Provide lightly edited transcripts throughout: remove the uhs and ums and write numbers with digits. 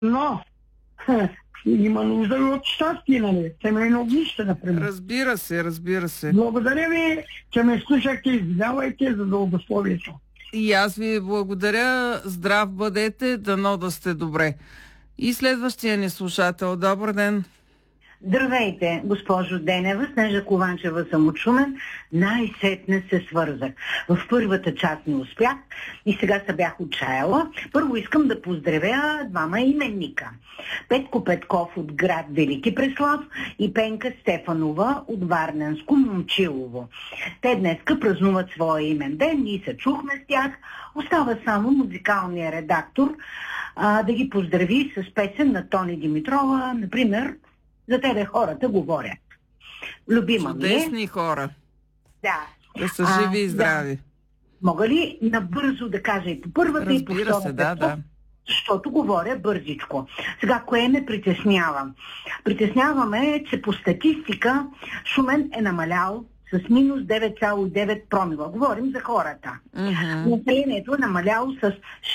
Но има нужда и от щастие, нали? Семейно огнище, например. Разбира се, разбира се. Благодаря ви, че ме слушахте. Извинявайте за дългословието. И аз ви благодаря. Здрав бъдете, дано да сте добре. И следващия ни слушател. Добър ден. Здравейте, госпожо Денева, Снежа Кованчева съм от Шумен. Най-сетне се свързах. В първата част не успях и сега се бях отчаяла. Първо искам да поздравя двама именника. Петко Петков от град Велики Преслав и Пенка Стефанова от Варненско Момчилово. Те днеска празнуват своя имен ден и се чухме с тях. Остава само музикалния редактор да ги поздрави с песен на Тони Димитрова, например "За тебе хората говорят". Любима ми е. Чудесни хора. Да. Да са живи и здрави. Да. Мога ли набързо да кажа и по първата и по Разбира втората? се, да. Защото говоря бързичко. Сега, кое ме притеснява? Притесняваме, че по статистика Шумен е намалял с минус 9,9 промила. Говорим за хората. Населението е намаляло с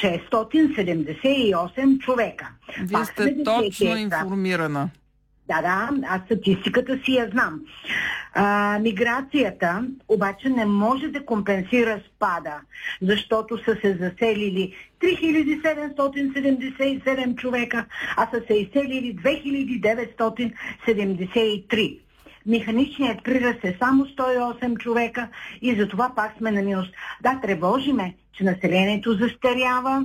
678 човека. Вие сте точно информирана. Да, аз статистиката си я знам. Миграцията обаче не може да компенсира спада, защото са се заселили 3777 човека, а са се изселили 2973. Механичният прираст е само 108 човека и затова пак сме на минус. Да, тревожиме, че населението застарява,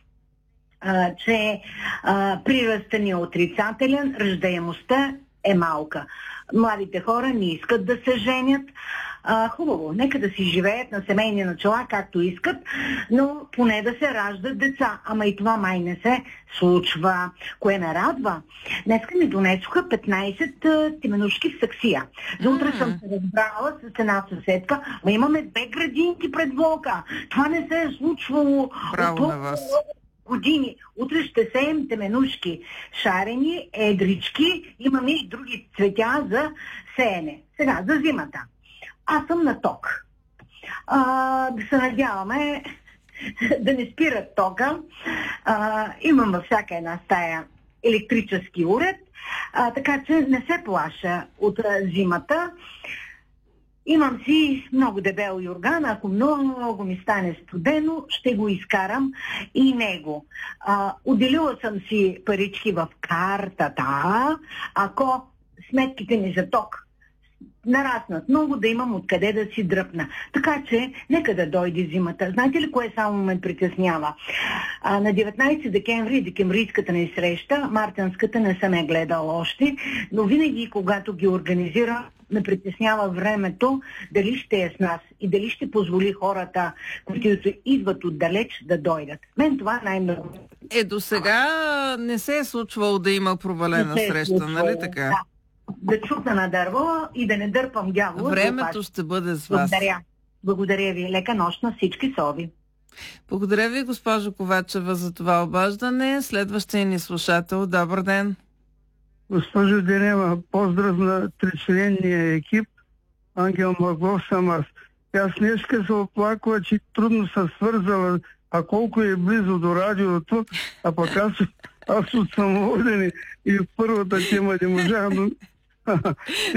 че приръстът ни е отрицателен, раждаемостта е малка. Младите хора не искат да се женят. Хубаво, нека да си живеят на семейни начала, както искат, но поне да се раждат деца. Ама и това май не се случва. Кое ме радва? Днеска ми донесоха 15 теменушки в саксия. За утре съм се разбрала с една съседка, имаме 2 градинки пред блока. Това не се е случвало. Браво на вас. Години. Утре ще сеем теменушки. Шарени, едрички, имаме и други цветя за сеене. Сега, за зимата. Аз съм на ток. Да се надяваме да не спират тока. Имам във всяка една стая електрически уред, така че не се плаша от зимата. Имам си много дебел юрган, ако много ми стане студено, ще го изкарам и него. Отделила съм си парички в картата, ако сметките ми за ток нараснат много, да имам откъде да си дръпна. Така че, нека да дойде зимата. Знаете ли кое само ме притеснява? На 19 декември, декемврийската ни среща, мартенската не съм я гледала още, но винаги, когато ги организира, ме притеснява времето, дали ще е с нас и дали ще позволи хората, които идват отдалеч, да дойдат. Мен това най-много. До сега не се е случвало да има провалена среща, нали така? Да. Да чукна на дърво и да не дърпам дявола. Времето ще бъде с вас. Благодаря ви. Лека нощ на всички соби. Благодаря ви, госпожо Ковачева, за това обаждане. Следващия ни слушател. Добър ден. Госпожо Денева, поздрав на тричленния екип. Ангел Маглов съм аз. Аз днеска се оплаква, че трудно се свързала, а колко е близо до радиото, а пък аз от самоводене и в първата тема не можах, но